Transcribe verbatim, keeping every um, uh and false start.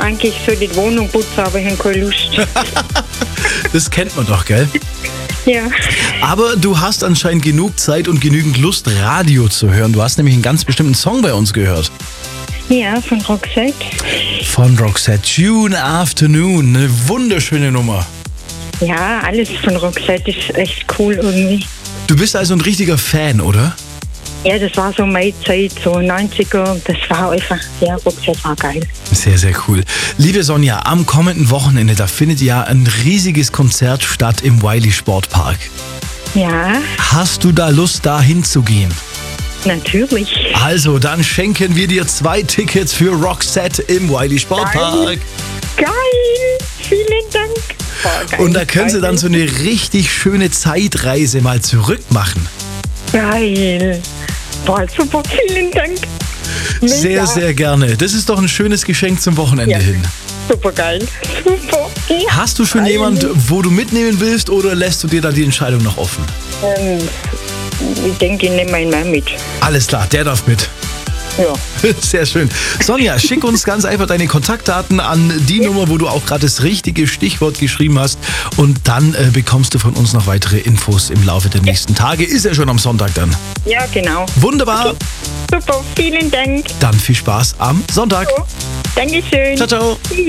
eigentlich so die Wohnung putzen, aber ich habe keine Lust. Das kennt man doch, gell? Ja. Aber du hast anscheinend genug Zeit und genügend Lust, Radio zu hören. Du hast nämlich einen ganz bestimmten Song bei uns gehört. Ja, von Roxette. Von Roxette, June Afternoon. Eine wunderschöne Nummer. Ja, alles von Roxette ist echt cool irgendwie. Du bist also ein richtiger Fan, oder? Ja, das war so meine Zeit, so neunziger. Das war einfach, ja, Roxette war geil. Sehr, sehr cool. Liebe Sonja, am kommenden Wochenende, da findet ja ein riesiges Konzert statt im Wiley Sportpark. Ja, Hast du da Lust, da hinzugehen? natürlich. Also, dann schenken wir dir zwei Tickets für Roxette im Wiley Sportpark. Geil, vielen Dank. Boah, geil, Und da können sie geil. dann so eine richtig schöne Zeitreise mal zurück machen. Geil. Boah, super, vielen Dank. Mega. Sehr, sehr gerne. Das ist doch ein schönes Geschenk zum Wochenende Ja. hin. Super geil. Super. Ja. Hast du schon Geil. jemand, wo du mitnehmen willst, oder lässt du dir da die Entscheidung noch offen? Ähm, ich denke, ich nehme meinen Mann mit. Alles klar, der darf mit. Ja. Sehr schön. Sonja, schick uns ganz einfach deine Kontaktdaten an die Nummer, wo du auch gerade das richtige Stichwort geschrieben hast. Und dann äh, bekommst du von uns noch weitere Infos im Laufe der nächsten Tage. Ist ja schon am Sonntag dann. Ja, genau. Wunderbar. Okay. Super, vielen Dank. Dann viel Spaß am Sonntag. Dankeschön. Ciao, ciao.